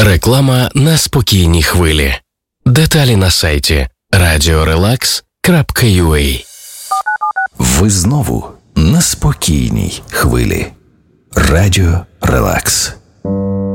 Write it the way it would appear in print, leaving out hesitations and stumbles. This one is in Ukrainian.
Реклама на спокійній хвилі. Деталі на сайті radiorelax.ua. Ви знову на спокійній хвилі. Радіо Релакс.